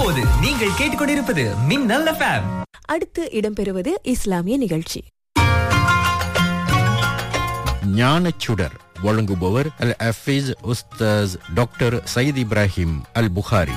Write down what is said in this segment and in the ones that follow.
இப்போது நீங்கள் கேட்டுக்கொண்டிருப்பது மின்னல் FM. அடுத்து இடம்பெறுவது இஸ்லாமிய நிகழ்ச்சி. ஞானச்சுடர் வழங்குபவர் அல் ஹஃபீஸ் உஸ்தாஸ் டாக்டர் சயீத் இப்ராஹிம் அல் புகாரி.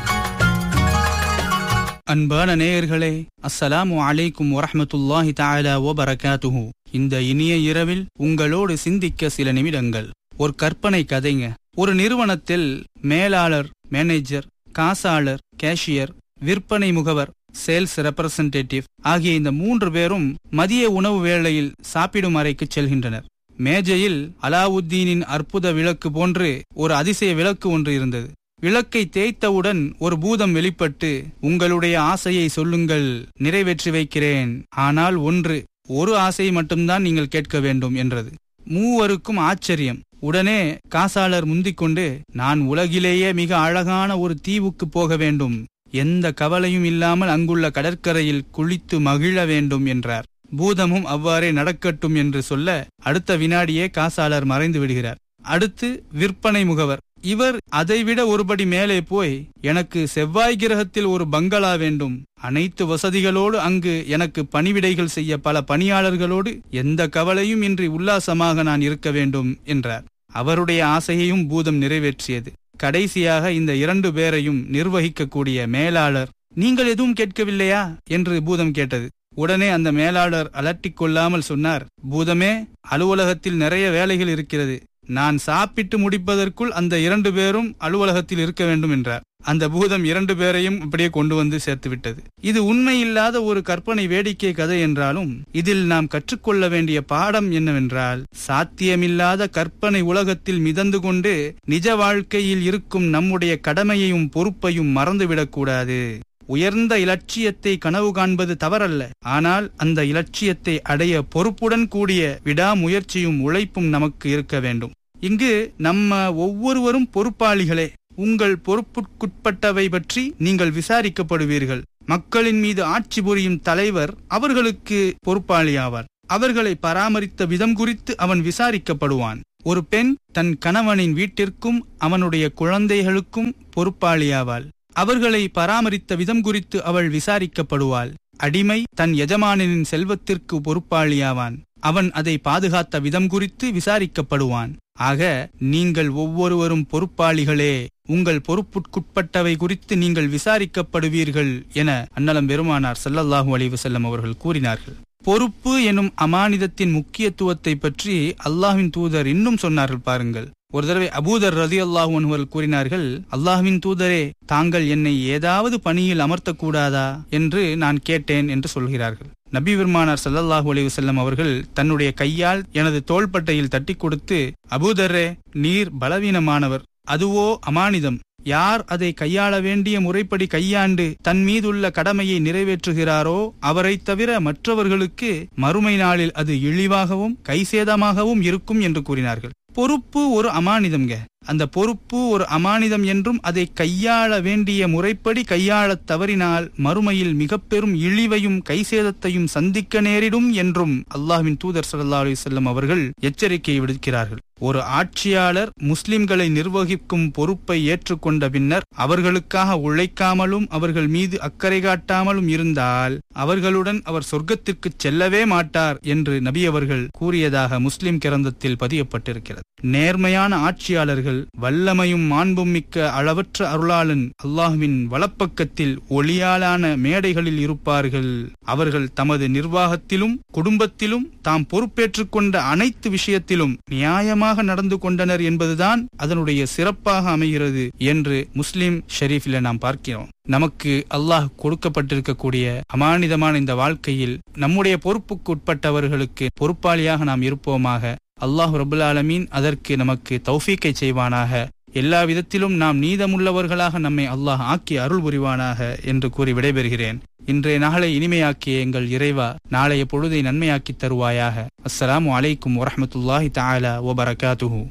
அன்பான நேயர்களே, அஸ்ஸலாமு அலைக்கும் வரஹ்மத்துல்லாஹி தஆலா வ பரகாத்துஹு. இந்த இனிய இரவில் உங்களோடு சிந்திக்க சில நிமிடங்கள். ஒரு கற்பனை கதைங்க. ஒரு நிறுவனத்தில் மேலாளர், மேனேஜர், காசாளர், கேஷியர், விற்பனை முகவர், சேல்ஸ் ரெப்ரசன்டேட்டிவ் ஆகிய இந்த 3 பேரும் மதிய உணவு வேளையில் சாப்பிடும் அறைக்கு செல்கின்றனர். மேஜையில் அலாவுத்தீனின் அற்புத விளக்கு போன்று ஒரு அதிசய விளக்கு ஒன்று இருந்தது. விளக்கை தேய்த்தவுடன் ஒரு பூதம் வெளிப்பட்டு, உங்களுடைய ஆசையை சொல்லுங்கள், நிறைவேற்றி வைக்கிறேன். ஆனால் ஒரு ஆசையை மட்டும்தான் நீங்கள் கேட்க வேண்டும் என்றது. மூவருக்கும் ஆச்சரியம். உடனே காசாளர் முந்திக்கொண்டு, நான் உலகிலேயே மிக அழகான ஒரு தீவுக்கு போக வேண்டும், எந்த கவலையும் இல்லாமல் அங்குள்ள கடற்கரையில் குளித்து மகிழ வேண்டும் என்றார். பூதமும் அவ்வாறே நடக்கட்டும் என்று சொல்ல அடுத்த வினாடியே காசாளர் மறைந்து விடுகிறார். அடுத்து விற்பனை முகவர். இவர் அதைவிட ஒருபடி மேலே போய், எனக்கு செவ்வாய் கிரகத்தில் ஒரு பங்களா வேண்டும், அனைத்து வசதிகளோடு அங்கு எனக்கு பணிவிடைகள் செய்ய பல பணியாளர்களோடு எந்த கவலையும் இன்றி உல்லாசமாக நான் இருக்க வேண்டும் என்றார். அவருடைய ஆசையையும் பூதம் நிறைவேற்றியது. கடைசியாக இந்த 2 பேரையும் நிர்வகிக்கக்கூடிய மேலாளர், நீங்கள் எதுவும் கேட்கவில்லையா என்று பூதம் கேட்டது. உடனே அந்த மேலாளர் அலட்டிக் கொள்ளாமல் சொன்னார், பூதமே, அலுவலகத்தில் நிறைய வேலைகள் இருக்கிறது, நான் சாப்பிட்டு முடிப்பதற்குள் அந்த 2 பேரும் அலுவலகத்தில் இருக்க வேண்டும் என்றார். அந்த பூதம் 2 பேரையும் அப்படியே கொண்டு வந்து சேர்த்து விட்டது. இது உண்மையில்லாத ஒரு கற்பனை வேடிக்கை கதை என்றாலும் இதில் நாம் கற்றுக்கொள்ள வேண்டிய பாடம் என்னவென்றால், சாத்தியமில்லாத கற்பனை உலகத்தில் மிதந்து கொண்டு நிஜ வாழ்க்கையில் இருக்கும் நம்முடைய கடமையையும் பொறுப்பையும் மறந்துவிடக்கூடாது. உயர்ந்த இலட்சியத்தை கனவு காண்பது தவறல்ல, ஆனால் அந்த இலட்சியத்தை அடைய பொறுப்புடன் கூடிய விடாமுயற்சியும் உழைப்பும் நமக்கு இருக்க வேண்டும். இங்கு நம்ம ஒவ்வொருவரும் பொறுப்பாளிகளே. உங்கள் பொறுப்புக்குட்பட்டவை பற்றி நீங்கள் விசாரிக்கப்படுவீர்கள். மக்களின் மீது ஆட்சி புரியும் தலைவர் அவர்களுக்கு பொறுப்பாளியாவார். அவர்களை பராமரித்த விதம் குறித்து அவன் விசாரிக்கப்படுவான். ஒரு பெண் தன் கணவனின் வீட்டிற்கும் அவனுடைய குழந்தைகளுக்கும் பொறுப்பாளியாவாள். அவர்களை பராமரித்த விதம் குறித்து அவள் விசாரிக்கப்படுவாள். அடிமை தன் எஜமானனின் செல்வத்திற்கு பொறுப்பாளியாவான். அவன் அதை பாதுகாத்த விதம் குறித்து விசாரிக்கப்படுவான். ஆக நீங்கள் ஒவ்வொருவரும் பொறுப்பாளிகளே. உங்கள் பொறுப்புட்பட்டவை குறித்து நீங்கள் விசாரிக்கப்படுவீர்கள் என அன்னலம் பெருமானார் ஸல்லல்லாஹு அலைஹி வஸல்லம் அவர்கள் கூறினார்கள். பொறுப்பு எனும் அமானிதத்தின் முக்கியத்துவத்தை பற்றி அல்லாஹ்வின் தூதர் இன்னும் சொன்னார்கள் பாருங்கள். ஒரு தடவை அபூதர் ரலியல்லாஹு அன்ஹு அவர்கள் கூறினார்கள், அல்லாஹ்வின் தூதரே, தாங்கள் என்னை ஏதாவது பணியில் அமர்த்தக்கூடாதா என்று நான் கேட்டேன் என்று சொல்கிறார்கள். நபி பெருமானார் ஸல்லல்லாஹு அலைஹி வஸல்லம் அவர்கள் தன்னுடைய கையால் எனது தோள்பட்டையில் தட்டி கொடுத்து, அபூதரே, நீர் பலவீனமானவர், அதுவோ அமானிதம். யார் அதை கையாள வேண்டிய முறைப்படி கையாண்டு தன் மீதுள்ள கடமையை நிறைவேற்றுகிறாரோ அவரை தவிர மற்றவர்களுக்கு மறுமை நாளில் அது இழிவாகவும் கைசேதமாகவும் இருக்கும் என்று கூறினார்கள். பொறுப்பு ஒரு அமானிதம்ங்க. அந்த பொறுப்பு ஒரு அமானிதம் என்றும் அதை கையாள வேண்டிய முறைப்படி கையாளத் தவறினால் மறுமையில் மிக பெரும் இழிவையும் கைசேதத்தையும் சந்திக்க நேரிடும் என்றும் அல்லாஹ்வின் தூதர் ஸல்லல்லாஹு அலைஹி வஸல்லம் அவர்கள் எச்சரிக்கை விடுக்கிறார்கள். ஒரு ஆட்சியாளர் முஸ்லிம்களை நிர்வகிக்கும் பொறுப்பை ஏற்றுக்கொண்ட பின்னர் அவர்களுக்காக உழைக்காமலும் அவர்கள் மீது அக்கறை காட்டாமலும் இருந்தால் அவர்களுடன் அவர் சொர்க்கத்திற்கு செல்லவே மாட்டார் என்று நபி அவர்கள் கூறியதாக முஸ்லிம் கிரந்தத்தில் பதியப்பட்டிருக்கிறது. நேர்மையான ஆட்சியாளர்கள் வல்லமையும் மாண்பும் மிக்க அளவற்ற அருளாளன் அல்லாஹ்வின் வலப்பக்கத்தில் ஒளியாலான மேடைகளில் இருப்பார்கள். அவர்கள் தமது நிர்வாகத்திலும் குடும்பத்திலும் தாம் பொறுப்பேற்றுக் கொண்ட அனைத்து விஷயத்திலும் நியாயமாக நடந்து கொண்டனர் என்பதுதான் அதனுடைய சிறப்பாக அமைகிறது என்று முஸ்லிம் ஷரீஃபில் நாம் பார்க்கிறோம். நமக்கு அல்லாஹ் கொடுக்கப்பட்டிருக்கக்கூடிய அமானிதமான இந்த வாழ்க்கையில் நம்முடைய பொறுப்புக்கு உட்பட்டவர்களுக்கு பொறுப்பாளியாக நாம் இருப்போமாக. அல்லாஹ் ரப்புல் ஆலமீன் அதற்கு நமக்கு தௌஃபீக்கை செய்வானாக. எல்லா விதத்திலும் நாம் நீதமுள்ளவர்களாக நம்மை அல்லாஹ் ஆக்கி அருள் புரிவானாக என்று கூறி விடைபெறுகிறேன். இன்றைய நாளை இனிமையாக்கிய எங்கள் இறைவா, நாளைய பொழுதை நன்மையாக்கி தருவாயாக. அஸ்ஸலாமு அலைக்கும் வரஹ்மத்துல்லாஹி தஆலா வ பரகாத்துஹு.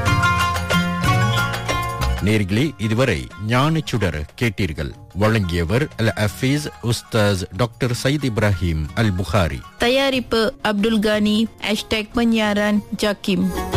நேர்களே, இதுவரை ஞானச்சுடர் கேட்டீர்கள். வழங்கியவர் அல் ஹஃபீஸ் உஸ்தாஸ் டாக்டர் சயீத் இப்ராஹிம் அல் புகாரி. தயாரிப்பு அப்துல் கானி. #penyiaran Jakim.